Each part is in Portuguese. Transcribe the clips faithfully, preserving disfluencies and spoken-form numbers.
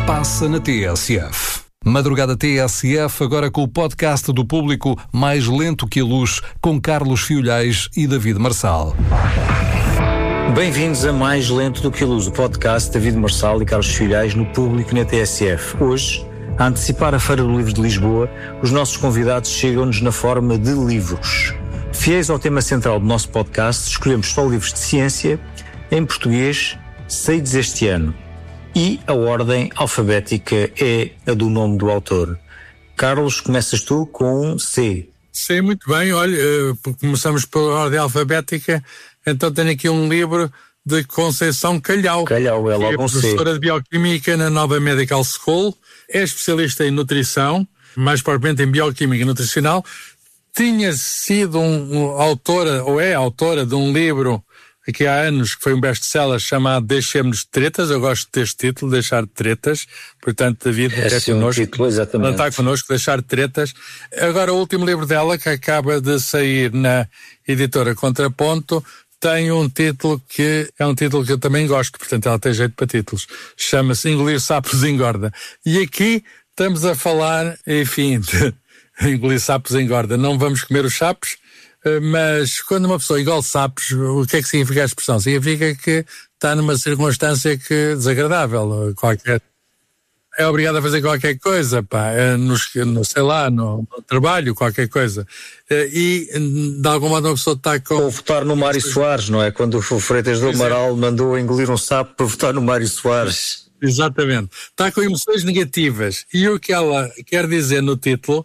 passa na T S F. Madrugada T S F, agora com o podcast do Público Mais Lento que a Luz, com Carlos Fiolhais e David Marçal. Bem-vindos a Mais Lento do que a Luz, o podcast de David Marçal e Carlos Fiolhais no Público na T S F. Hoje, a antecipar a Feira do Livro de Lisboa, os nossos convidados chegam-nos na forma de livros. Fiéis ao tema central do nosso podcast, escolhemos só livros de ciência, em português, saídos este ano. E a ordem alfabética é a do nome do autor. Carlos, começas tu com um C. C, muito bem. Olha, começamos pela ordem alfabética, então tenho aqui um livro de Conceição Calhau. Calhau, é logo que é um C. professora de Bioquímica na Nova Medical School, é especialista em nutrição, mais propriamente em Bioquímica Nutricional. Tinha sido um, um, autora, ou é autora, de um livro aqui há anos, que foi um best-seller chamado Deixemos de Tretas. Eu gosto deste título, Deixar de Tretas. Portanto, David, é, é connosco. Título, exatamente. Está connosco, Deixar de Tretas. Agora, o último livro dela, que acaba de sair na editora Contraponto, tem um título que é um título que eu também gosto, portanto ela tem jeito para títulos. Chama-se Engolir Sapos Engorda. E aqui estamos a falar, enfim, de engolir sapos engorda. Não vamos comer os sapos, mas quando uma pessoa engole sapos, o que é que significa a expressão? Significa que está numa circunstância que desagradável, qualquer... É obrigado a fazer qualquer coisa, pá, no, no, sei lá, no, no trabalho, qualquer coisa. E, de algum modo, uma pessoa está com... Ou votar no Mário Soares, não é? Quando o Freitas do Amaral mandou engolir um sapo para votar no Mário Soares. Exatamente. Está com emoções negativas. E o que ela quer dizer no título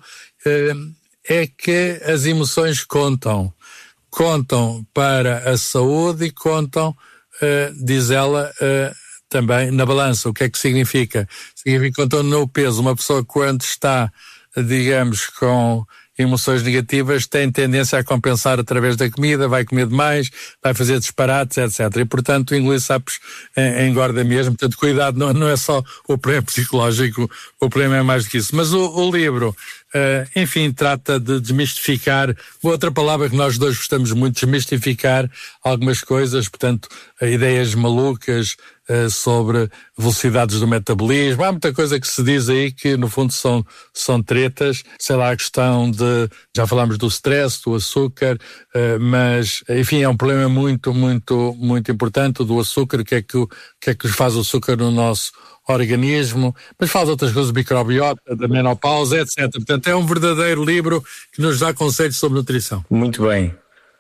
é que as emoções contam. Contam para a saúde e contam, diz ela... também na balança. O que é que significa? Significa que contam no peso. Uma pessoa, quando está, digamos, com emoções negativas, tem tendência a compensar através da comida, vai comer demais, vai fazer disparates, etcétera. E, portanto, engolir sapos engorda mesmo. Portanto, cuidado, não, não é só o problema psicológico, o problema é mais do que isso. Mas o, o livro, uh, enfim, trata de desmistificar, outra palavra que nós dois gostamos muito, desmistificar algumas coisas, portanto, ideias malucas, Uh, sobre velocidades do metabolismo. Há muita coisa que se diz aí que no fundo são, são tretas, sei lá, a questão de, já falámos do stress, do açúcar, uh, mas enfim é um problema muito, muito, muito importante do açúcar, o que é que, o que é que faz o açúcar no nosso organismo, mas fala de outras coisas, microbiota, da menopausa, etcétera. Portanto é um verdadeiro livro que nos dá conselhos sobre nutrição. Muito bem.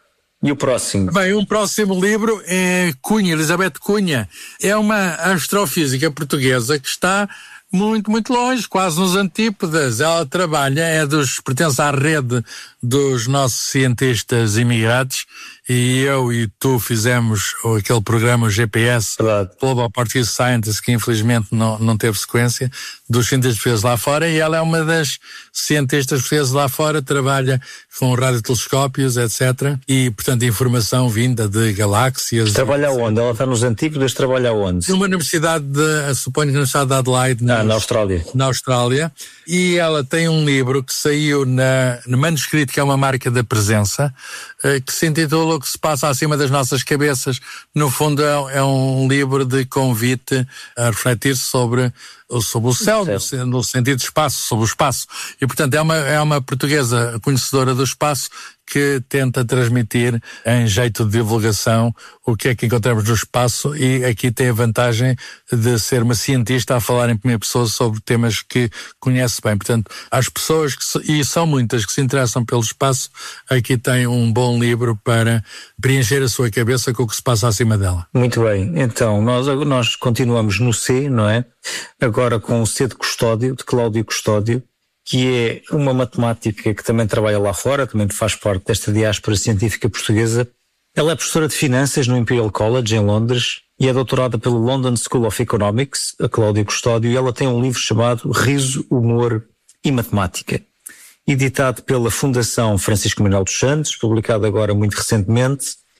E o próximo? Bem, um próximo livro é Cunha, Elizabeth Cunha. É uma astrofísica portuguesa que está muito, muito longe, quase nos antípodas. Ela trabalha, é dos, pertence à rede dos nossos cientistas imigrados, e eu e tu fizemos aquele programa, o G P S, Verdade. Global Portuguese Scientist, que infelizmente não, não teve sequência, dos cientistas portugueses lá fora, e ela é uma das cientistas portuguesas lá fora, trabalha com radiotelescópios, etcétera, e, portanto, informação vinda de galáxias. Trabalha onde? Ela está nos antípodas, trabalha onde? Numa universidade, de, suponho que na Universidade de Adelaide, ah, na Austrália. Na Austrália, e ela tem um livro que saiu na, no manuscrito, que é uma marca da presença, que se intitula O que se passa acima das nossas cabeças. No fundo é, é um livro de convite a refletir sobre, sobre o céu, no, no sentido de espaço, sobre o espaço. E, portanto, é uma, é uma portuguesa conhecedora do espaço que tenta transmitir em jeito de divulgação o que é que encontramos no espaço, e aqui tem a vantagem de ser uma cientista a falar em primeira pessoa sobre temas que conhece bem. Portanto, as pessoas, que se, e são muitas, que se interessam pelo espaço, aqui tem um bom livro para preencher a sua cabeça com o que se passa acima dela. Muito bem, então nós, nós continuamos no C, não é? Agora com o C de Custódio, de Cláudio Custódio, que é uma matemática que também trabalha lá fora, também faz parte desta diáspora científica portuguesa. Ela é professora de finanças no Imperial College, em Londres, e é doutorada pelo London School of Economics, a Cláudia Custódio, e ela tem um livro chamado Riso, Humor e Matemática, editado pela Fundação Francisco Manuel dos Santos, publicado agora muito recentemente,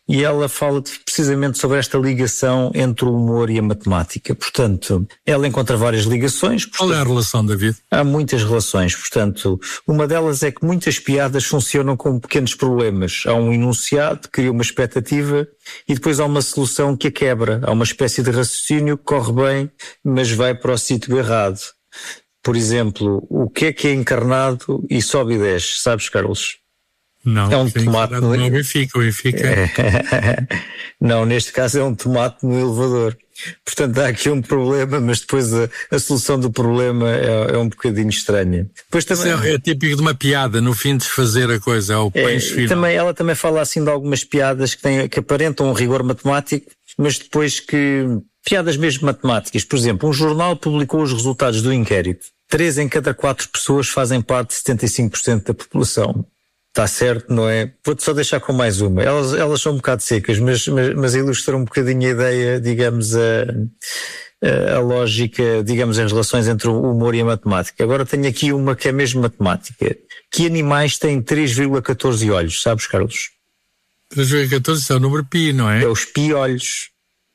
e ela fala precisamente sobre esta ligação entre o humor e a matemática. Portanto, ela encontra várias ligações. Portanto, qual é a relação, David? Há muitas relações. Portanto, uma delas é que muitas piadas funcionam com pequenos problemas. Há um enunciado, cria uma expectativa e depois há uma solução que a quebra. Há uma espécie de raciocínio que corre bem, mas vai para o sítio errado. Por exemplo, o que é que é encarnado e sobe e desce? Sabes, Carlos? Não, é um tomate no... no Benfica, o Benfica. É. Não, neste caso é um tomate no elevador. Portanto, há aqui um problema, mas depois a, a solução do problema é, é um bocadinho estranha. Depois também... é, é típico de uma piada, no fim de desfazer a coisa, é o peixe final. Também, ela também fala assim de algumas piadas que, têm, que aparentam um rigor matemático, mas depois que... Piadas mesmo matemáticas. Por exemplo, um jornal publicou os resultados do inquérito. Três em cada quatro pessoas fazem parte de setenta e cinco por cento da população. Está certo, não é? Vou-te só deixar com mais uma. Elas, elas são um bocado secas, mas, mas, mas ilustram um bocadinho a ideia, digamos, a, a, a lógica, digamos, as relações entre o humor e a matemática. Agora tenho aqui uma que é mesmo matemática. Que animais têm três vírgula catorze olhos, sabes, Carlos? três vírgula catorze é o número pi, não é? É os pi-olhos.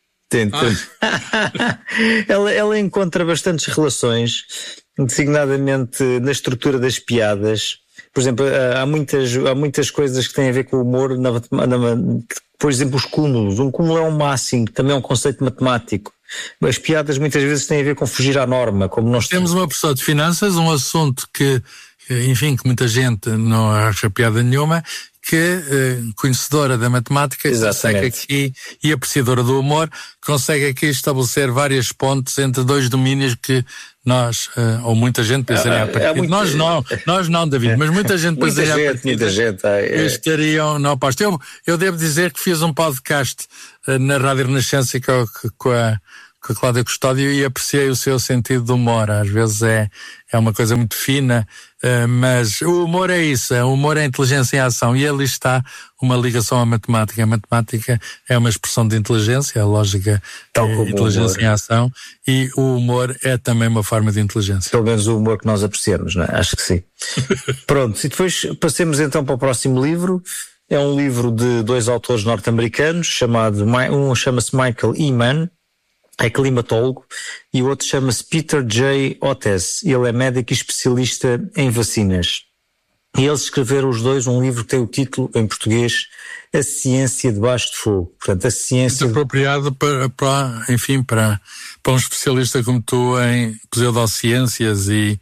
Ah. ela, ela encontra bastantes relações, designadamente na estrutura das piadas. Por exemplo, há muitas, há muitas coisas que têm a ver com o humor, na, na, por exemplo, os cúmulos. Um cúmulo é um máximo, também é um conceito matemático. As piadas muitas vezes têm a ver com fugir à norma. Como nós temos uma pessoa de finanças, um assunto que, enfim, que muita gente não acha piada nenhuma, que, eh, conhecedora da matemática, consegue aqui, e apreciadora do humor, consegue aqui estabelecer várias pontes entre dois domínios que nós, eh, ou muita gente pensaria, ah, muito... nós não, nós não, David, mas muita gente muita pensaria gente, muita gente, é. estariam não aposto. Eu, eu devo dizer que fiz um podcast eh, na Rádio Renascença com, com a com a Cláudia Custódio e apreciei o seu sentido de humor. Às vezes é, é uma coisa muito fina, uh, mas o humor é isso, o humor é inteligência em ação, e ali está uma ligação à matemática. A matemática é uma expressão de inteligência, a lógica Tal é inteligência em ação, e o humor é também uma forma de inteligência. Pelo menos o humor que nós apreciamos, não é? Acho que sim. Pronto, e depois passemos então para o próximo livro. É um livro de dois autores norte-americanos, chamado, um chama-se Michael E. Mann, é climatólogo, e o outro chama-se Peter J. Hotez. Ele é médico e especialista em vacinas. E eles escreveram os dois um livro que tem o título, em português, A Ciência Debaixo de Fogo. Portanto, a ciência... Muito apropriado para, para enfim, para, para um especialista como tu em pseudociências e,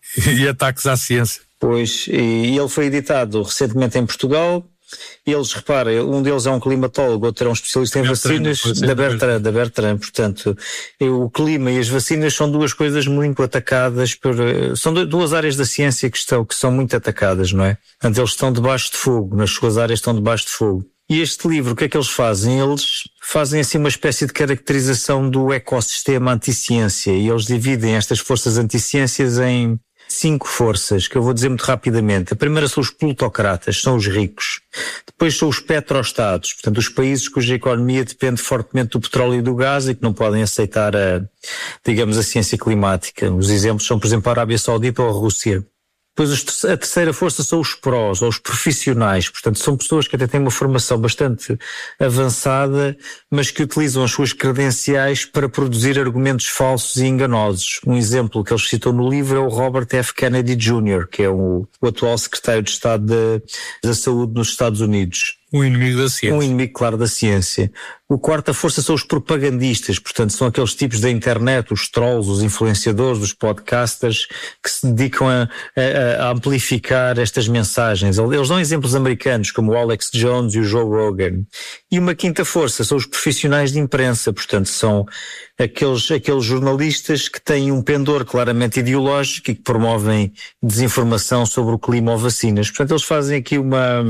e ataques à ciência. Pois, e ele foi editado recentemente em Portugal. Eles, repara, um deles é um climatólogo, outro é um especialista em Bertrand, vacinas, da Bertrand, da Bertrand. Portanto, o clima e as vacinas são duas coisas muito atacadas, por, são duas áreas da ciência que, estão, que são muito atacadas, não é? Portanto, eles estão debaixo de fogo, nas suas áreas estão debaixo de fogo. E este livro, o que é que eles fazem? Eles fazem assim uma espécie de caracterização do ecossistema anti-ciência, e eles dividem estas forças anti-ciências em cinco forças, que eu vou dizer muito rapidamente. A primeira são os plutocratas, são os ricos. Depois são os petroestados, portanto os países cuja economia depende fortemente do petróleo e do gás e que não podem aceitar a, digamos, a ciência climática. Os exemplos são, por exemplo, a Arábia Saudita ou a Rússia. Depois a terceira força são os prós, ou os profissionais, portanto são pessoas que até têm uma formação bastante avançada, mas que utilizam as suas credenciais para produzir argumentos falsos e enganosos. Um exemplo que eles citam no livro é o Robert F. Kennedy Júnior, que é o, o atual secretário de Estado da, da Saúde nos Estados Unidos. Um inimigo da ciência. Um inimigo, claro, da ciência. O quarta força são os propagandistas, portanto são aqueles tipos da internet, os trolls, os influenciadores, os podcasters, que se dedicam a, a, a amplificar estas mensagens. Eles dão exemplos americanos, como o Alex Jones e o Joe Rogan. E uma quinta força são os profissionais de imprensa, portanto são aqueles, aqueles jornalistas que têm um pendor claramente ideológico e que promovem desinformação sobre o clima ou vacinas. Portanto, eles fazem aqui uma...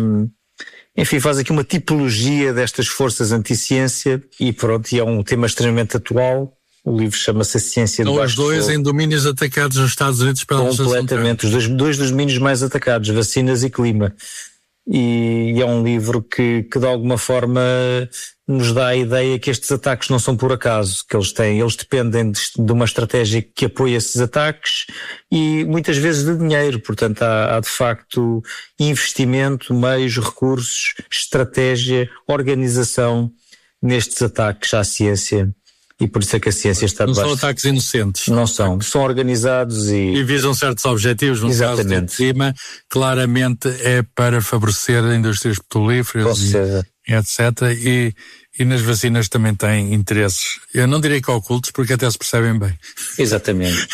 Enfim, faz aqui uma tipologia destas forças anti-ciência e pronto, e é um tema extremamente atual. O livro chama-se A Ciência São Debaixo os dois de Fogo. Em domínios atacados nos Estados Unidos pela Completamente, os dois, dois dos domínios mais atacados, vacinas e clima. e é um livro que, que de alguma forma nos dá a ideia que estes ataques não são por acaso, que eles têm, eles dependem de, de uma estratégia que apoia esses ataques e muitas vezes de dinheiro, portanto há, há de facto investimento, meios, recursos, estratégia, organização nestes ataques à ciência. E por isso é que a ciência está debaixo. Não debaixo. são ataques inocentes. Não são. São organizados e... E visam certos objetivos. No Exatamente. caso de cima, claramente é para favorecer indústrias petrolíferas e, etcétera. E, e nas vacinas também têm interesses. Eu não direi que ocultos, porque até se percebem bem. Exatamente.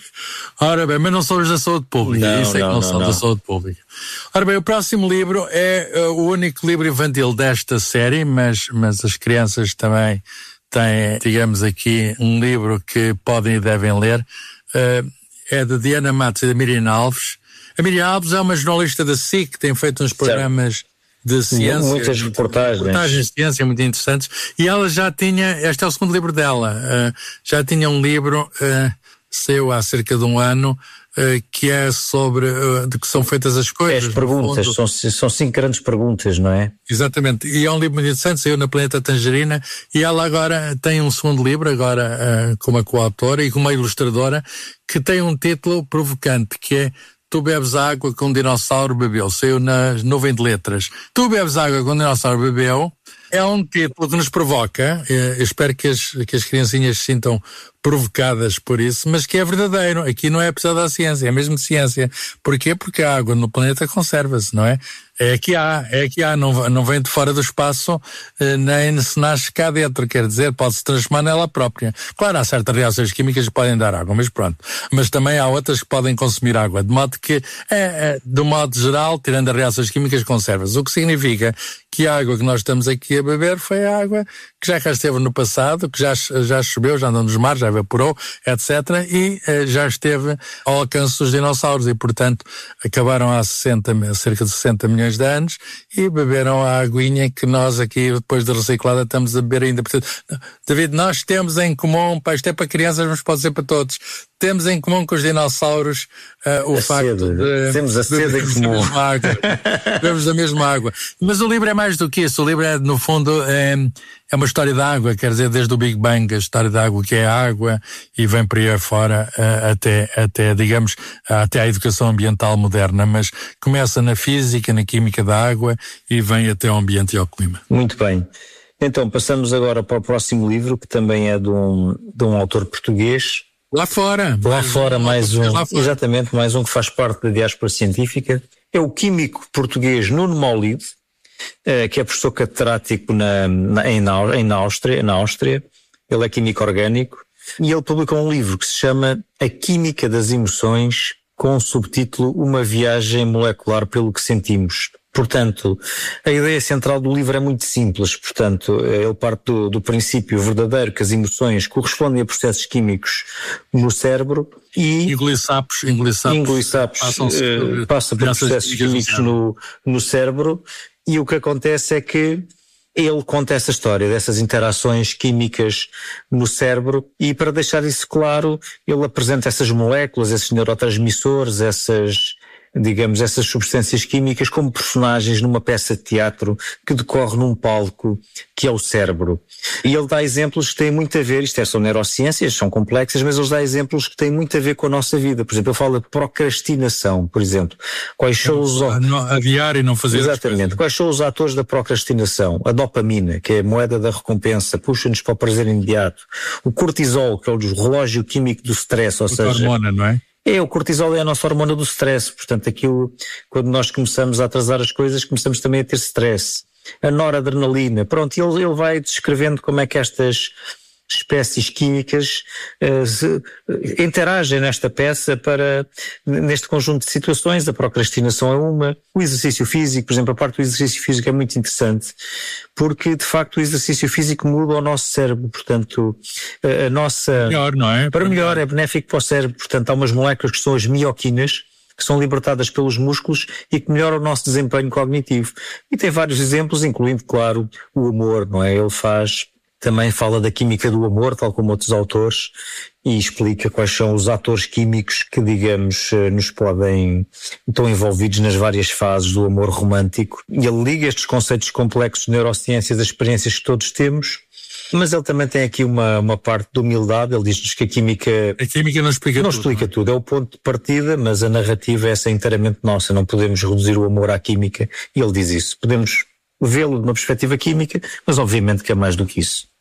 Ora bem, mas não são os da saúde pública. Não, isso é que não, não são não. da saúde pública. Ora bem, o próximo livro é uh, o único livro infantil desta série, mas, mas as crianças também... tem, digamos aqui, um livro que podem e devem ler, uh, é de Diana Matos e da Miriam Alves. A Miriam Alves é uma jornalista da S I C que tem feito uns programas certo. de ciência. Muitas reportagens. Reportagens de ciência muito interessantes. E ela já tinha, este é o segundo livro dela, uh, já tinha um livro, uh, saiu há cerca de um ano, Uh, que é sobre uh, de que são feitas as coisas. É as perguntas, são, são cinco grandes perguntas, não é? Exatamente, e é um livro muito interessante, saiu na Planeta Tangerina, e ela agora tem um segundo livro, agora uh, como a coautora e como uma ilustradora, que tem um título provocante, que é Tu bebes água que um dinossauro bebeu. Saiu na Nuvem de Letras. Tu bebes água que um dinossauro bebeu. É um título que nos provoca. Eu espero que as, que as criancinhas se sintam provocadas por isso, mas que é verdadeiro. Aqui não é preciso da ciência, é mesmo de ciência. Porquê? Porque a água no planeta conserva-se, não é? É que há, é que há, não, não vem de fora do espaço, nem se nasce cá dentro, quer dizer, pode-se transformar nela própria. Claro, há certas reações químicas que podem dar água, mas pronto. Mas também há outras que podem consumir água, de modo que, é, é, de um modo geral, tirando as reações químicas, conserva-se. O que significa que a água que nós estamos aqui a beber foi a água que já cá esteve no passado, que já, já choveu, já andou nos mares, já evaporou, etcétera, e eh, já esteve ao alcance dos dinossauros e, portanto, acabaram há sessenta, cerca de sessenta milhões de anos e beberam a aguinha que nós aqui, depois de reciclada, estamos a beber ainda. Portanto, David, nós temos em comum, pá, isto é para crianças, mas pode ser para todos, temos em comum com os dinossauros uh, o a facto sede. de... Temos a sede em comum. Bebemos da mesma água. Mas o livro é mais do que isso. O livro é, no fundo, é, é uma história da água, quer dizer, desde o Big Bang, a história da água que é a água, e vem por aí afora uh, até, até, digamos, até à educação ambiental moderna, mas começa na física, na química da água e vem até ao ambiente e ao clima. Muito bem. Então, passamos agora para o próximo livro, que também é de um, de um autor português. Lá fora. Lá mais fora, um, mais um. Fora. Exatamente, mais um que faz parte da diáspora científica. É o químico português Nuno Maulid, que é professor catedrático na, na, em, na, em, na, Áustria, na Áustria. Ele é químico orgânico e ele publicou um livro que se chama A Química das Emoções, com o subtítulo Uma Viagem Molecular pelo que Sentimos. Portanto, a ideia central do livro é muito simples. Portanto, ele parte do, do princípio verdadeiro que as emoções correspondem a processos químicos no cérebro e... Engolir sapos, engolir sapos, engolir sapos uh, passa por processos químicos no, no cérebro, e o que acontece é que ele conta essa história dessas interações químicas no cérebro, e para deixar isso claro, ele apresenta essas moléculas, esses neurotransmissores, essas... digamos, essas substâncias químicas como personagens numa peça de teatro que decorre num palco que é o cérebro. E ele dá exemplos que têm muito a ver, isto é, são neurociências, são complexas, mas ele dá exemplos que têm muito a ver com a nossa vida. Por exemplo, ele fala de procrastinação, por exemplo. Quais são os... Adiar e não fazer. Exatamente. Quais são os atores da procrastinação? A dopamina, que é a moeda da recompensa, puxa-nos para o prazer imediato. O cortisol, que é o relógio químico do stress, ou Outra seja... hormona, não é? É, o cortisol é a nossa hormona do stress, portanto aquilo, quando nós começamos a atrasar as coisas, começamos também a ter stress. A noradrenalina, pronto, ele, ele vai descrevendo como é que estas espécies químicas uh, se, uh, interagem nesta peça para, neste conjunto de situações. A procrastinação é uma, o exercício físico, por exemplo, a parte do exercício físico é muito interessante, porque de facto o exercício físico muda o nosso cérebro, portanto a, a nossa... Melhor, não é? Para melhor, é benéfico para o cérebro, portanto há umas moléculas que são as mioquinas, que são libertadas pelos músculos e que melhoram o nosso desempenho cognitivo. E tem vários exemplos, incluindo, claro, o humor, não é? Ele faz... também fala da química do amor, tal como outros autores, e explica quais são os atores químicos que, digamos, nos podem, estão envolvidos nas várias fases do amor romântico. E ele liga estes conceitos complexos de neurociências às experiências que todos temos, mas ele também tem aqui uma, uma parte de humildade. Ele diz-nos que a química... A química não explica não tudo. Explica não é? tudo, é o ponto de partida, mas a narrativa essa é inteiramente nossa, não podemos reduzir o amor à química, e ele diz isso. Podemos vê-lo de uma perspectiva química, mas obviamente que é mais do que isso.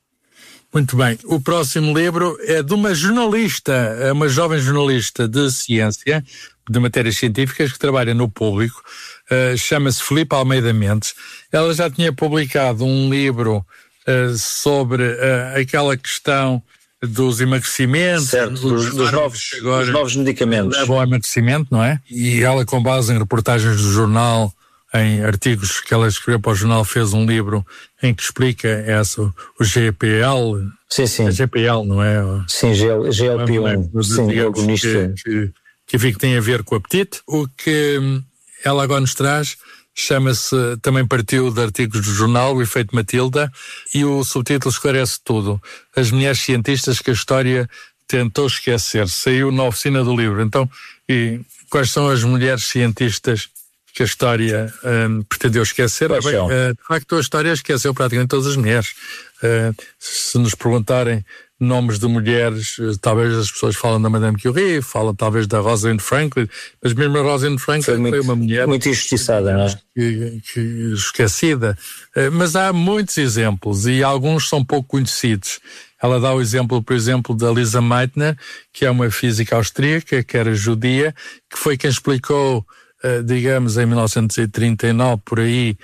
Muito bem. O próximo livro é de uma jornalista, uma jovem jornalista de ciência, de matérias científicas, que trabalha no Público, uh, chama-se Filipe Almeida Mendes. Ela já tinha publicado um livro uh, sobre uh, aquela questão dos emagrecimentos, certo, dos, dos, novos, agora, dos novos medicamentos. Levam ao emagrecimento, não é? E ela, com base em reportagens do jornal, em artigos que ela escreveu para o jornal, fez um livro em que explica essa, o G P L. Sim, sim. A G P L, não é? Sim, G L P um. Sim, agonista. Que, que, que tem a ver com o apetite. O que ela agora nos traz chama-se, também partiu de artigos do jornal, O Efeito Matilda, e o subtítulo esclarece tudo. As mulheres cientistas que a história tentou esquecer. Saiu na oficina do livro. Então, e quais são as mulheres cientistas que a história um, pretendeu esquecer? Ah, bem, uh, de facto, a história esqueceu praticamente todas as mulheres. Uh, se nos perguntarem nomes de mulheres, uh, talvez as pessoas falam da Madame Curie, falam talvez da Rosalind Franklin, mas mesmo a Rosalind Franklin foi, muito, foi uma mulher muito injustiçada, não é? Que, que, esquecida. Uh, mas há muitos exemplos e alguns são pouco conhecidos. Ela dá o exemplo, por exemplo, da Lisa Meitner, que é uma física austríaca, que era judia, que foi quem explicou, Uh, digamos, em mil novecentos e trinta e nove, por aí,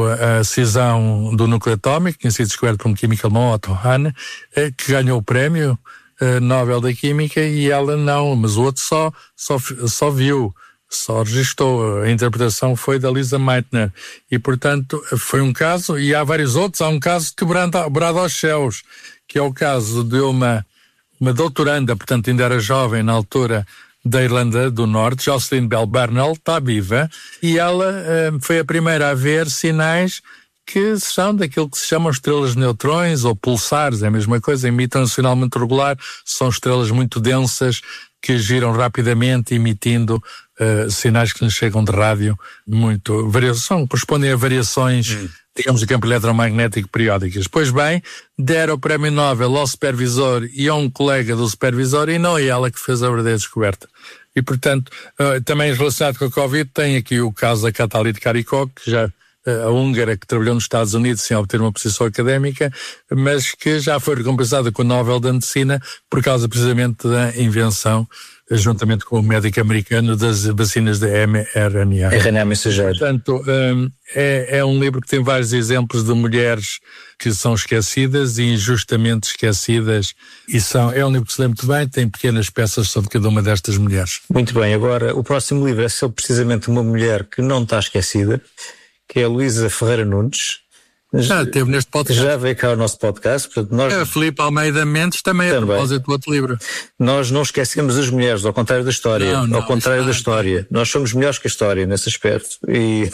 a cisão do núcleo atómico, que tinha sido descoberto por um químico alemão, Otto Hahn, uh, que ganhou o prémio uh, Nobel da Química, e ela não, mas o outro só, só, só viu, só registou. A interpretação foi da Lisa Meitner. E, portanto, foi um caso, e há vários outros. Há um caso quebrado, quebrado aos céus, que é o caso de uma, uma doutoranda, portanto, ainda era jovem na altura, da Irlanda do Norte, Jocelyn Bell Burnell, está viva, e ela uh, foi a primeira a ver sinais que são daquilo que se chamam estrelas de neutrões ou pulsares, é a mesma coisa, emitem um sinal muito regular, são estrelas muito densas que giram rapidamente, emitindo uh, sinais que nos chegam de rádio muito, variação, correspondem a variações, hum. digamos, de campo eletromagnético periódicas. Pois bem, deram o prémio Nobel ao supervisor e a um colega do supervisor, e não é ela que fez a verdadeira descoberta. E, portanto, uh, também relacionado com a Covid, tem aqui o caso da Catalite Karikó, que já, uh, a húngara que trabalhou nos Estados Unidos sem obter uma posição académica, mas que já foi recompensada com o Nobel da Medicina por causa precisamente da invenção, juntamente com o médico americano, das vacinas de M R N A. R N A mensageiro. Portanto, um, é, é um livro que tem vários exemplos de mulheres que são esquecidas e injustamente esquecidas, e são, é um livro que se lê muito bem, tem pequenas peças sobre cada uma destas mulheres. Muito bem, agora o próximo livro é sobre precisamente uma mulher que não está esquecida, que é a Luísa Ferreira Nunes. Já esteve neste podcast. Já veio cá ao nosso podcast. Portanto, nós... É, Filipe Almeida Mendes também, também, a propósito do outro livro. Nós não esquecemos as mulheres, ao contrário da história. Não, não, ao contrário da história. Nós somos melhores que a história nesse aspecto. E...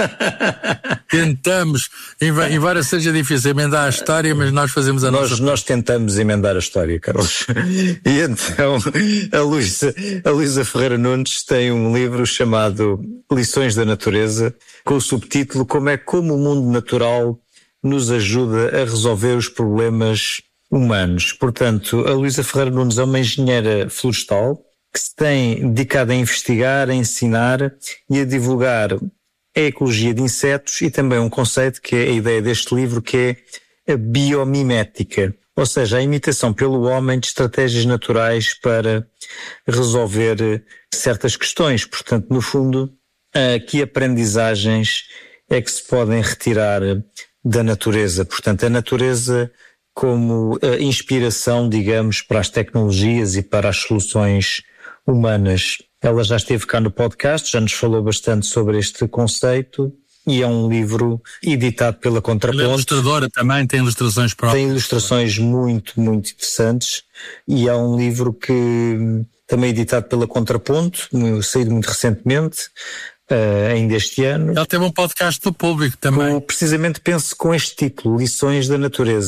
Tentamos, embora seja difícil emendar a história, mas nós fazemos a nós, nossa... Nós tentamos emendar a história, Carlos. E então, a Luísa, a Luísa Ferreira Nunes tem um livro chamado Lições da Natureza, com o subtítulo Como é como o mundo natural nos ajuda a resolver os problemas humanos. Portanto, a Luísa Ferreira Nunes é uma engenheira florestal que se tem dedicado a investigar, a ensinar e a divulgar a ecologia de insetos e também um conceito que é a ideia deste livro, que é a biomimética, ou seja, a imitação pelo homem de estratégias naturais para resolver certas questões. Portanto, no fundo, que aprendizagens é que se podem retirar da natureza? Portanto, a natureza como a inspiração, digamos, para as tecnologias e para as soluções humanas. Ela já esteve cá no podcast, já nos falou bastante sobre este conceito, e é um livro editado pela Contraponto. Ela é ilustradora também, tem ilustrações próprias. Tem ilustrações muito, muito interessantes, e é um livro que também é editado pela Contraponto, saído muito recentemente, Uh, ainda este ano. Ela teve um podcast do Público também. Com, precisamente penso com este título, Lições da Natureza.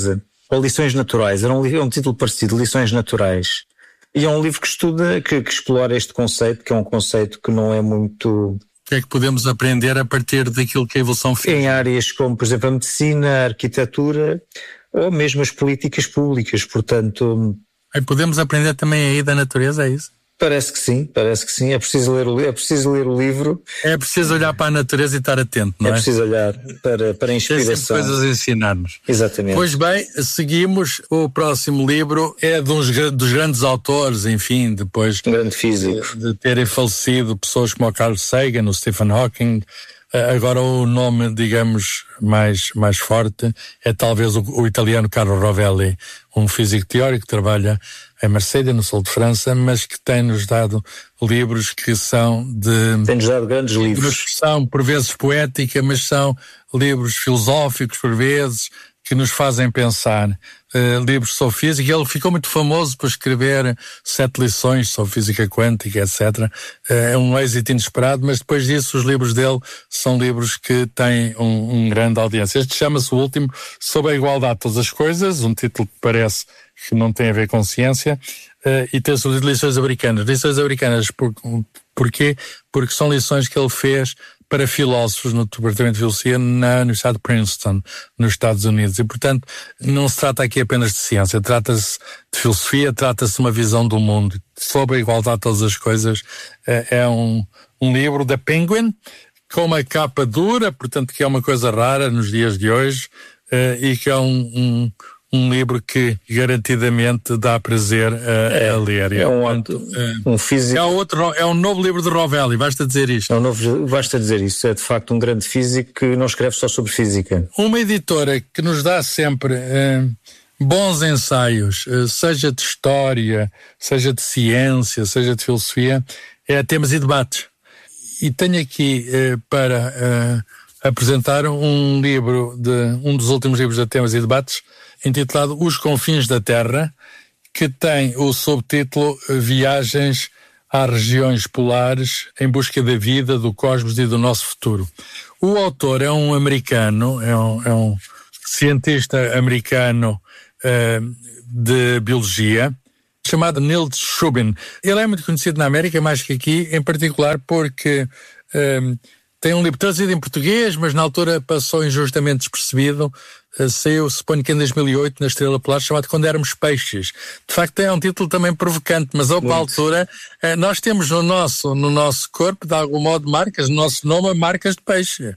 ou Lições Naturais, era um, é um título parecido, Lições Naturais. E é um livro que estuda, que, que explora este conceito, que é um conceito que não é muito... O que é que podemos aprender a partir daquilo que a evolução fez? Em áreas como, por exemplo, a medicina, a arquitetura, ou mesmo as políticas públicas, portanto... Aí podemos aprender também aí da natureza, é isso? Parece que sim, parece que sim. É preciso ler o, é preciso ler o livro. É preciso olhar para a natureza e estar atento, não é? É preciso olhar para, para a inspiração. Tem sempre coisas a ensinar-nos. Exatamente. Pois bem, seguimos. O próximo livro é de uns dos grandes autores, enfim, depois um grande físico. De, de terem falecido pessoas como o Carl Sagan, o Stephen Hawking. Agora o nome, digamos, mais, mais forte é talvez o, o italiano Carlo Rovelli, um físico teórico que trabalha em Marselha, no sul de França, mas que tem-nos dado livros que são de... Tem-nos dado grandes livros. Que são, por vezes, poética, mas são livros filosóficos, por vezes, que nos fazem pensar. Uh, livros sobre física. Ele ficou muito famoso por escrever sete lições sobre física quântica, etcétera. Uh, é um êxito inesperado, mas depois disso os livros dele são livros que têm um, um grande audiência. Este chama-se o último, Sobre a Igualdade de Todas as Coisas, um título que parece que não tem a ver com ciência, uh, e tem as lições americanas. Lições americanas, por, porquê? Porque são lições que ele fez para filósofos no Departamento de Filosofia na Universidade de Princeton, nos Estados Unidos. E, portanto, não se trata aqui apenas de ciência, trata-se de filosofia, trata-se de uma visão do mundo. Sobre a igualdade de todas as coisas, é um, um livro da Penguin, com uma capa dura, portanto, que é uma coisa rara nos dias de hoje, e que é um... um Um livro que garantidamente dá prazer a, é, a ler. É um, portanto, um, um físico. É, outro, é um novo livro de Rovelli, basta dizer isto. É um novo, basta dizer isso. É de facto um grande físico que não escreve só sobre física. Uma editora que nos dá sempre eh, bons ensaios, eh, seja de história, seja de ciência, seja de filosofia, é Temas e Debates. E tenho aqui eh, para eh, apresentar um livro, de um dos últimos livros de Temas e Debates, intitulado Os Confins da Terra, que tem o subtítulo Viagens às Regiões Polares em Busca da Vida, do Cosmos e do Nosso Futuro. O autor é um americano, é um, é um cientista americano uh, de biologia, chamado Neil Shubin. Ele é muito conhecido na América, mais que aqui, em particular porque uh, tem um livro traduzido em português, mas na altura passou injustamente despercebido. Uh, saiu, suponho que em dois mil e oito, na Estrela Polar, chamado Quando Éramos Peixes. De facto é um título também provocante, mas a uma altura uh, nós temos no nosso, no nosso corpo, de algum modo, marcas, no nosso nome, marcas de peixe.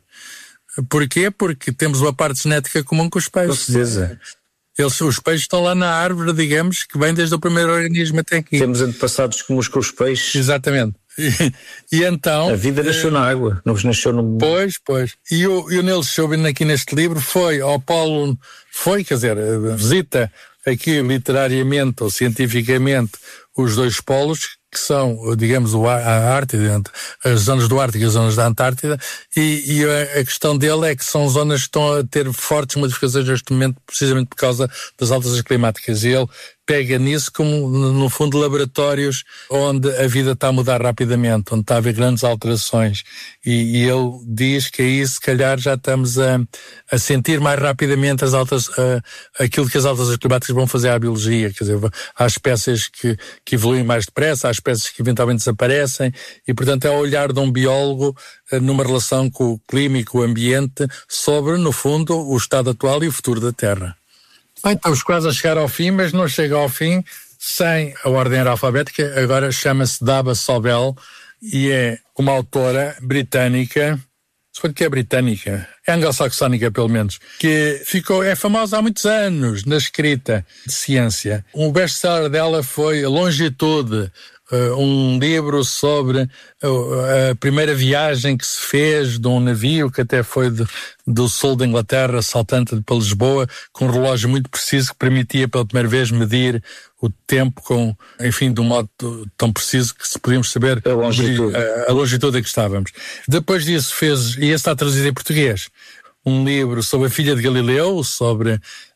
Porquê? Porque temos uma parte genética comum com os peixes. Com certeza. Eles, os peixes estão lá na árvore, digamos, que vem desde o primeiro organismo até aqui. Temos antepassados comuns com os peixes. Exatamente. E, e então... A vida nasceu é, na água, não nasceu no... Pois, pois. E o, e o Neil Shubin aqui neste livro foi ao Polo, foi, quer dizer, visita aqui literariamente ou cientificamente os dois polos, que são, digamos, a Ártida, as zonas do Ártico e as zonas da Antártida, e, e a, a questão dele é que são zonas que estão a ter fortes modificações neste momento, precisamente por causa das alterações climáticas. E ele pega nisso como, no fundo, laboratórios onde a vida está a mudar rapidamente, onde está a haver grandes alterações. E, e ele diz que aí, se calhar, já estamos a, a sentir mais rapidamente as altas, a, aquilo que as alterações climáticas vão fazer à biologia. Quer dizer, há espécies que, que evoluem mais depressa, há espécies que eventualmente desaparecem, e, portanto, é o olhar de um biólogo numa relação com o clima e com o ambiente sobre, no fundo, o estado atual e o futuro da Terra. Bem, estamos quase a chegar ao fim, mas não chega ao fim sem a ordem alfabética. Agora chama-se Dava Sobel e é uma autora britânica, suponho que é britânica, é anglo-saxónica pelo menos, que ficou, é famosa há muitos anos na escrita de ciência. Um best-seller dela foi Longitude, Uh, um livro sobre uh, a primeira viagem que se fez de um navio que até foi de, do sul da Inglaterra, saltante para Lisboa, com um relógio muito preciso que permitia pela primeira vez medir o tempo com, enfim, de um modo tão preciso que se podíamos saber a longitude, a, a longitude a que estávamos. Depois disso fez, e esse está traduzido em português, um livro sobre a filha de Galileu, sobre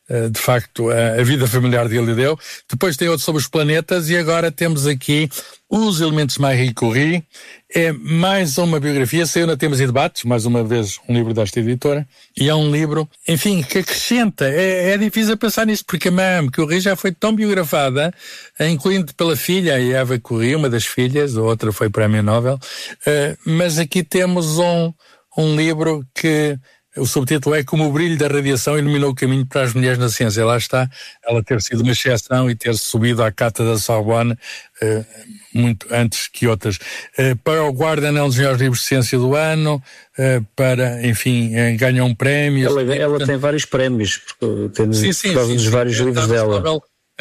de facto, a, a vida familiar de Galileu. Depois tem outro sobre os planetas e agora temos aqui Os Elementos de Marie Curie. É mais uma biografia, saiu na Temas e Debates, mais uma vez um livro desta editora, e é um livro, enfim, que acrescenta. É, é difícil pensar nisso, porque a Madame Curie já foi tão biografada, incluindo pela filha, a Eva Curie, uma das filhas, a outra foi Prémio Nobel, uh, mas aqui temos um, um livro que o subtítulo é Como o brilho da radiação iluminou o caminho para as mulheres na ciência. Lá está, ela ter sido uma exceção e ter subido à cata da Sorbonne uh, muito antes que outras. Uh, para o Guardian é um dos melhores livros de ciência do ano, uh, para, enfim, uh, ganha um prémio. Ela, ela tem vários prémios, porque tem sim, sim, sim, dos sim, vários sim, livros dela. Nobel, uh,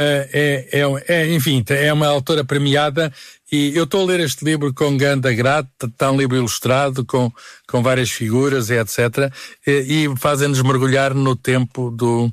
é, é, é, enfim, é uma autora premiada. E eu estou a ler este livro com grande agrado, está um livro ilustrado, com, com várias figuras, etcétera. E, e fazem-nos mergulhar no tempo do...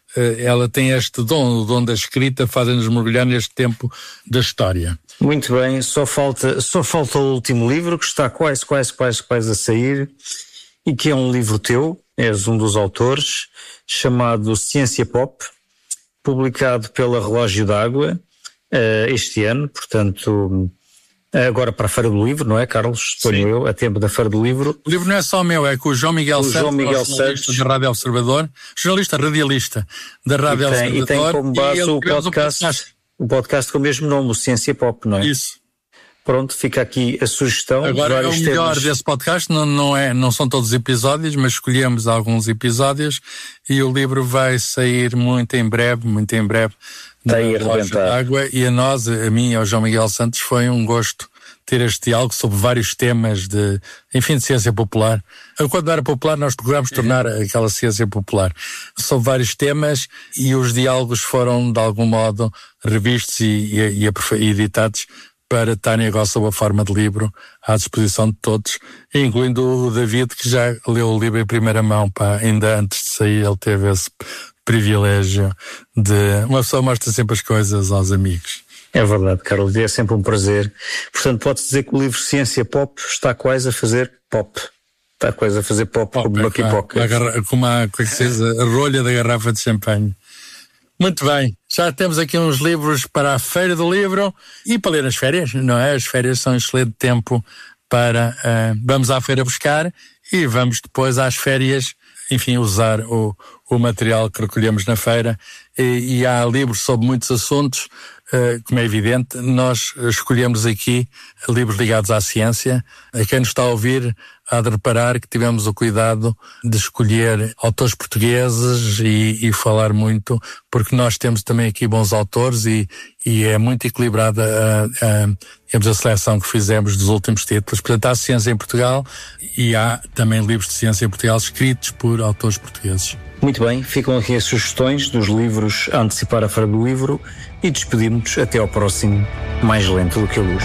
Ela tem este dom, o dom da escrita, fazem-nos mergulhar neste tempo da história. Muito bem, só falta, só falta o último livro, que está quase, quase, quase, quase a sair, e que é um livro teu, és um dos autores, chamado Ciência Pop, publicado pela Relógio d'Água, Uh, este ano, portanto, agora para a Feira do Livro, não é, Carlos? Estou eu, a tempo da Feira do Livro. O livro não é só meu, é com o João Miguel Santos, João Miguel jornalista da Rádio Observador, jornalista radialista da Rádio e tem, Observador. E tem como base o podcast, um podcast, o podcast com o mesmo nome, o Ciência Pop, não é? Isso. Pronto, fica aqui a sugestão. Agora, de vários é o melhor temas. Desse podcast, não, não, é, não são todos os episódios, mas escolhemos alguns episódios e o livro vai sair muito em breve, muito em breve. Tem a arrebentar. Água, e a nós, a mim e ao João Miguel Santos, foi um gosto ter este diálogo sobre vários temas de, enfim, de ciência popular. Quando era popular, nós procuramos tornar aquela ciência popular. Sobre vários temas, e os diálogos foram, de algum modo, revistos e, e, e editados para estarem agora sob a forma de livro à disposição de todos, incluindo o David, que já leu o livro em primeira mão, pá, ainda antes de sair ele teve esse privilégio de... Uma pessoa mostra sempre as coisas aos amigos. É verdade, Carlos, é sempre um prazer. Portanto, pode-se dizer que o livro Ciência Pop está quase a fazer pop. Está quase a fazer pop, pop como uma pipoca. Como a, como é que se diz, a rolha da garrafa de champanhe. Muito bem, já temos aqui uns livros para a Feira do Livro e para ler nas férias, não é? As férias são um excelente tempo para... Uh, vamos à feira buscar e vamos depois às férias, enfim, usar o, o material que recolhemos na feira. E, e há livros sobre muitos assuntos, uh, como é evidente. Nós escolhemos aqui livros ligados à ciência. A quem nos está a ouvir há de reparar que tivemos o cuidado de escolher autores portugueses e, e falar muito, porque nós temos também aqui bons autores e, e é muito equilibrada a, a, digamos, a seleção que fizemos dos últimos títulos. Portanto, há ciência em Portugal e há também livros de ciência em Portugal escritos por autores portugueses. Muito bem, ficam aqui as sugestões dos livros a antecipar a Feira do Livro e despedimos-nos até ao próximo Mais Lento do que a Luz.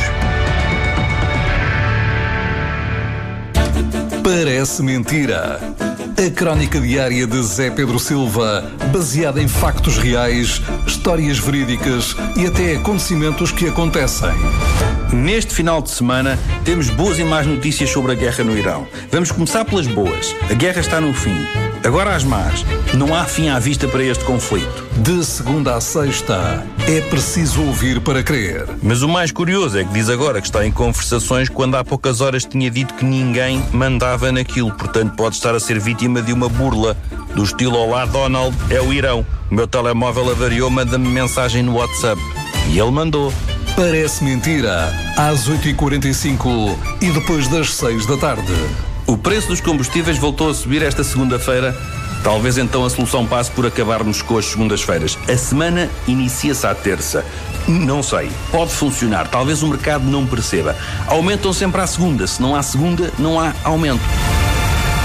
Parece mentira. A crónica diária de Zé Pedro Silva, baseada em factos reais, histórias verídicas e até acontecimentos que acontecem. Neste final de semana temos boas e más notícias sobre a guerra no Irão. Vamos começar pelas boas. A guerra está no fim. Agora as más. Não há fim à vista para este conflito. De segunda a sexta, é preciso ouvir para crer. Mas o mais curioso é que diz agora que está em conversações quando há poucas horas tinha dito que ninguém mandava naquilo. Portanto, pode estar a ser vítima de uma burla do estilo Olá Donald, é o Irão. O meu telemóvel avariou, manda-me mensagem no WhatsApp. E ele mandou. Parece mentira. Às oito e quarenta e cinco e depois das seis da tarde. O preço dos combustíveis voltou a subir esta segunda-feira. Talvez então a solução passe por acabarmos com as segundas-feiras. A semana inicia-se à terça. Não sei. Pode funcionar. Talvez o mercado não perceba. Aumentam sempre à segunda. Se não há segunda, não há aumento.